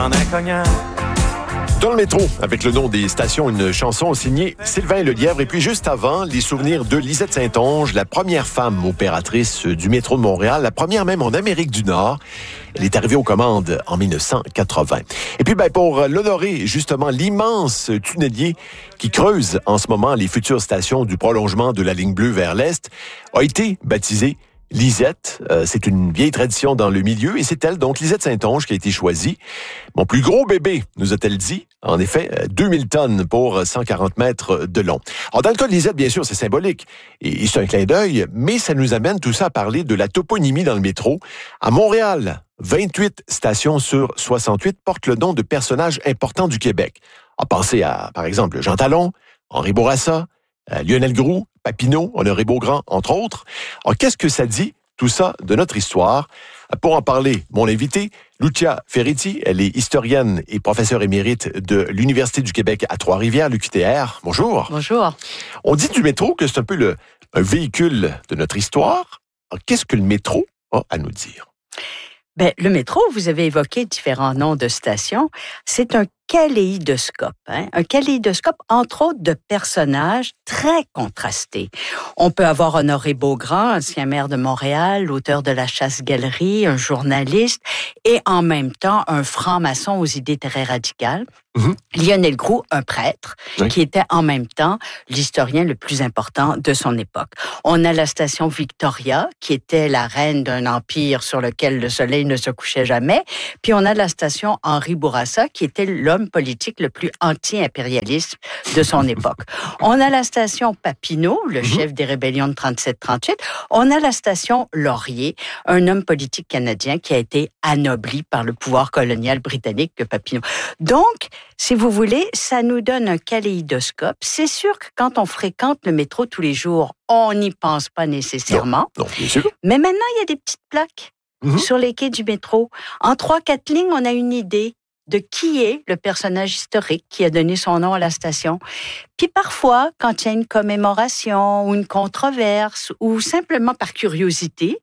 En un cognac. Dans le métro, avec le nom des stations, une chanson signée Sylvain Lelièvre. Et puis juste avant, les souvenirs de Lisette Saint-Onge, la première femme opératrice du métro de Montréal, la première même en Amérique du Nord. Elle est arrivée aux commandes en 1980. Et puis pour l'honorer, justement, l'immense tunnelier qui creuse en ce moment les futures stations du prolongement de la ligne bleue vers l'Est a été baptisé Lisette. C'est une vieille tradition dans le milieu et c'est elle, donc Lisette Saint-Onge, qui a été choisie. Mon plus gros bébé, nous a-t-elle dit. En effet, 2000 tonnes pour 140 mètres de long. Alors, dans le cas de Lisette, bien sûr, c'est symbolique et c'est un clin d'œil, mais ça nous amène tout ça à parler de la toponymie dans le métro. À Montréal, 28 stations sur 68 portent le nom de personnages importants du Québec. On pensez à, par exemple, Jean Talon, Henri Bourassa, Lionel Groulx, Papineau, Honoré Beaugrand, entre autres. Alors, qu'est-ce que ça dit, tout ça, de notre histoire? Pour en parler, mon invité, Lucia Ferretti, elle est historienne et professeure émérite de l'Université du Québec à Trois-Rivières, l'UQTR. Bonjour. Bonjour. On dit du métro que c'est un peu un véhicule de notre histoire. Alors, qu'est-ce que le métro a à nous dire? Ben, le métro, vous avez évoqué différents noms de stations. C'est un kaléidoscope. Un kaléidoscope, entre autres, de personnages très contrastés. On peut avoir Honoré Beaugrand, ancien maire de Montréal, l'auteur de La Chasse-Galerie, un journaliste, et en même temps, un franc-maçon aux idées très radicales. Lionel Groulx, un prêtre, qui était en même temps l'historien le plus important de son époque. On a la station Victoria, qui était la reine d'un empire sur lequel le soleil ne se couchait jamais. Puis on a la station Henri Bourassa, qui était l'homme politique le plus anti-impérialiste de son époque. On a la station Papineau, le chef des rébellions de 37-38. On a la station Laurier, un homme politique canadien qui a été anobli par le pouvoir colonial britannique que Papineau. Donc, si vous voulez, ça nous donne un kaléidoscope. C'est sûr que quand on fréquente le métro tous les jours, on n'y pense pas nécessairement. Non, bien sûr. Mais maintenant, il y a des petites plaques sur les quais du métro. En 3-4 lignes, on a une idée de qui est le personnage historique qui a donné son nom à la station. Puis parfois, quand il y a une commémoration ou une controverse ou simplement par curiosité,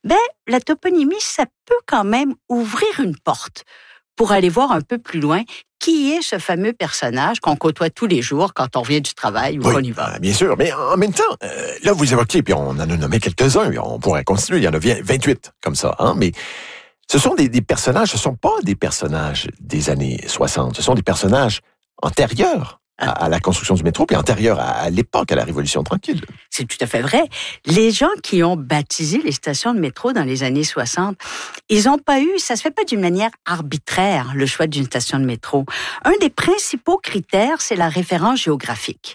la toponymie, ça peut quand même ouvrir une porte pour aller voir un peu plus loin qui est ce fameux personnage qu'on côtoie tous les jours quand on revient du travail ou qu'on y va. Bien sûr, mais en même temps, là, vous évoquez, puis on en a nommé quelques-uns, on pourrait continuer, il y en a 28 comme ça, mais ce sont des personnages, ce ne sont pas des personnages des années 60, ce sont des personnages antérieurs à la construction du métro, puis antérieurs à l'époque, à la Révolution tranquille. C'est tout à fait vrai. Les gens qui ont baptisé les stations de métro dans les années 60, ils n'ont pas eu, ça se fait pas d'une manière arbitraire, le choix d'une station de métro. Un des principaux critères, c'est la référence géographique.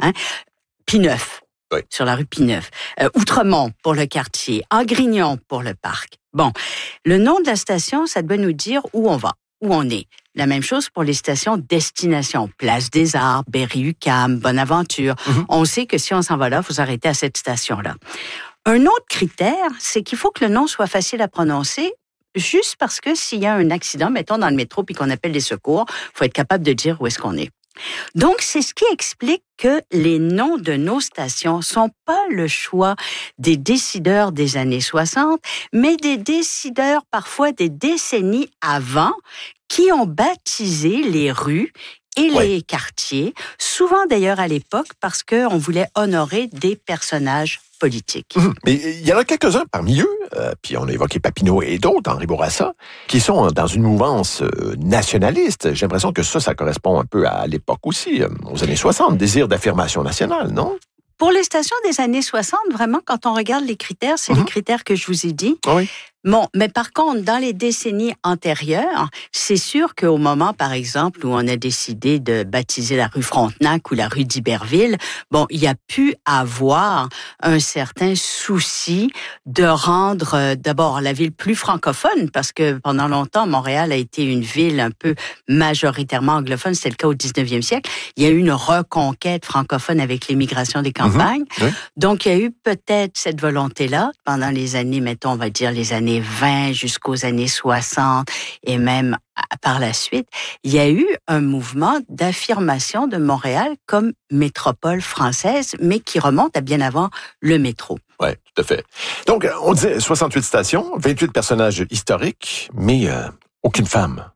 Pie-Neuf. Oui. Sur la rue Pie-Neuf. Outremont pour le quartier. Angrignon pour le parc. Bon, le nom de la station, ça doit nous dire où on va, où on est. La même chose pour les stations destination. Place des Arts, Berry-UQAM, Bonaventure. On sait que si on s'en va là, il faut s'arrêter à cette station-là. Un autre critère, c'est qu'il faut que le nom soit facile à prononcer. Juste parce que s'il y a un accident, mettons dans le métro, puis qu'on appelle les secours, il faut être capable de dire où est-ce qu'on est. Donc, c'est ce qui explique que les noms de nos stations sont pas le choix des décideurs des années 60, mais des décideurs parfois des décennies avant qui ont baptisé les rues et les quartiers, souvent d'ailleurs à l'époque parce qu'on voulait honorer des personnages politiques. Mais il y en a quelques-uns parmi eux, puis on a évoqué Papineau et d'autres, Henri Bourassa, qui sont dans une mouvance nationaliste. J'ai l'impression que ça correspond un peu à l'époque aussi, aux années 60, désir d'affirmation nationale, non? Pour les stations des années 60, vraiment, quand on regarde les critères, c'est les critères que je vous ai dit. Oui. Bon, mais par contre, dans les décennies antérieures, c'est sûr qu'au moment, par exemple, où on a décidé de baptiser la rue Frontenac ou la rue d'Iberville, bon, il y a pu avoir un certain souci de rendre d'abord la ville plus francophone, parce que pendant longtemps, Montréal a été une ville un peu majoritairement anglophone, c'était le cas au 19e siècle. Il y a eu une reconquête francophone avec l'émigration des campagnes. Donc, il y a eu peut-être cette volonté-là pendant les années, mettons, on va dire les années 20 jusqu'aux années 60 et même par la suite, il y a eu un mouvement d'affirmation de Montréal comme métropole française, mais qui remonte à bien avant le métro. Oui, tout à fait. Donc, on disait 68 stations, 28 personnages historiques, mais aucune femme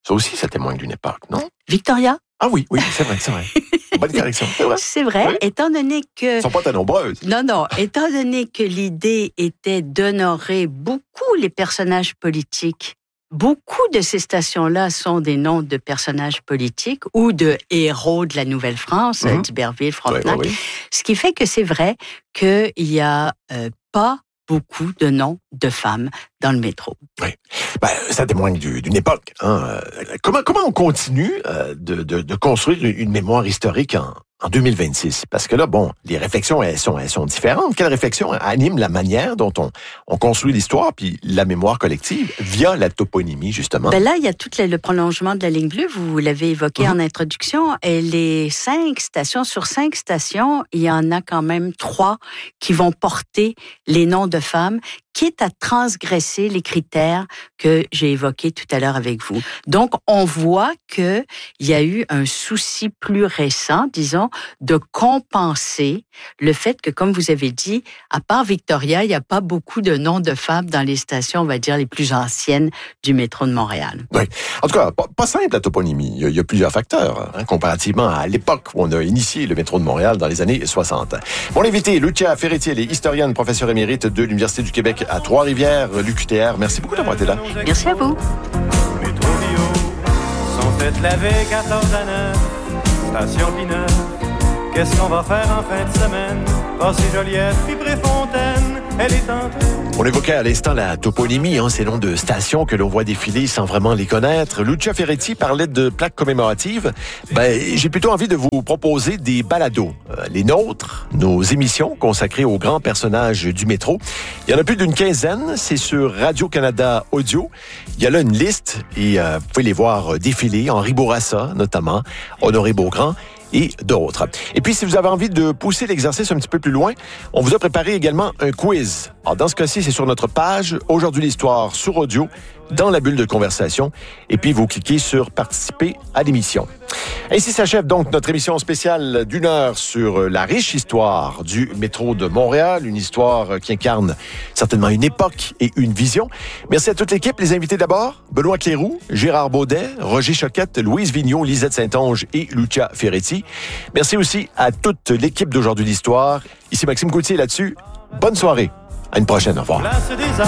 Ça aussi, ça témoigne d'une époque, non? Victoria? Ah oui, c'est vrai. Bonne correction, c'est vrai. C'est vrai, oui. Étant donné que... Elles ne sont pas très nombreuses. Non, étant donné que l'idée était d'honorer beaucoup les personnages politiques, beaucoup de ces stations-là sont des noms de personnages politiques ou de héros de la Nouvelle-France, d'Iberville, Frontenac. Oui. Ce qui fait que c'est vrai qu'il n'y a pas beaucoup de noms de femmes dans le métro. Oui. Ça témoigne d'une époque. Hein. Comment on continue de construire une mémoire historique en 2026? Parce que là, les réflexions, elles sont différentes. Quelle réflexion anime la manière dont on construit l'histoire puis la mémoire collective via la toponymie, justement? Là, il y a tout le prolongement de la ligne bleue. Vous l'avez évoqué en introduction. Et les 5 stations, sur 5 stations, il y en a quand même 3 qui vont porter les noms de femmes, quitte à transgresser les critères que j'ai évoqués tout à l'heure avec vous. Donc, on voit qu'il y a eu un souci plus récent, disons, de compenser le fait que, comme vous avez dit, à part Victoria, il n'y a pas beaucoup de noms de femmes dans les stations, on va dire, les plus anciennes du métro de Montréal. Oui. En tout cas, pas simple la toponymie. Il y a plusieurs facteurs, comparativement à l'époque où on a initié le métro de Montréal dans les années 60. Mon invité, Lucia Ferretti, elle est historienne, professeure émérite de l'Université du Québec à Trois-Rivières, l'UQTR. Merci beaucoup d'avoir été là. Merci à vous. Métro bio, sont faites laver 14 à 9, station Pinot. Qu'est-ce qu'on va faire en fin de semaine? Passer Joliette, puis Préfontaine, elle est entrée. On évoquait à l'instant la toponymie, ces noms de stations que l'on voit défiler sans vraiment les connaître. Lucia Ferretti parlait de plaques commémoratives. J'ai plutôt envie de vous proposer des balados. Les nôtres, nos émissions consacrées aux grands personnages du métro. Il y en a plus d'une quinzaine. C'est sur Radio-Canada Audio. Il y a là une liste et vous pouvez les voir défiler. Henri Bourassa, notamment. Honoré Beaugrand. Et d'autres. Et puis, si vous avez envie de pousser l'exercice un petit peu plus loin, on vous a préparé également un quiz. Alors, dans ce cas-ci, c'est sur notre page « Aujourd'hui l'histoire » sur audio, dans la bulle de conversation. Et puis, vous cliquez sur « Participer à l'émission ». Ainsi s'achève donc notre émission spéciale d'1 heure sur la riche histoire du métro de Montréal, une histoire qui incarne certainement une époque et une vision. Merci à toute l'équipe, les invités d'abord, Benoît Cléroux, Gérard Baudet, Roger Choquette, Louise Vigneault, Lisette Saint-Onge et Lucia Ferretti. Merci aussi à toute l'équipe d'Aujourd'hui l'histoire. Ici Maxime Gauthier là-dessus. Bonne soirée. À une prochaine. Au revoir.